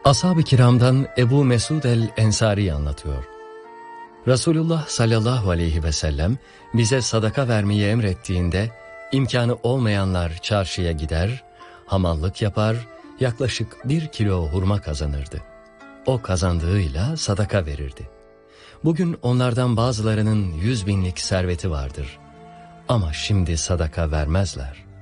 Ashab-ı kiramdan Ebu Mesud el-Ensari anlatıyor. Resulullah sallallahu aleyhi ve sellem bize sadaka vermeyi emrettiğinde imkanı olmayanlar çarşıya gider, hamallık yapar, yaklaşık 1 kilo hurma kazanırdı. O kazandığıyla sadaka verirdi. Bugün onlardan bazılarının 100.000'lik serveti vardır. Ama şimdi sadaka vermezler.